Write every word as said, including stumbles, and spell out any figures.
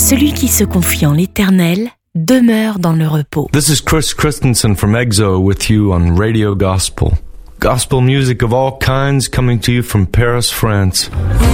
Celui qui se confie en l'Éternel demeure dans le repos. This is Chris Christensen from EXO with you on Radio Gospel. Gospel music of all kinds coming to you from Paris, France.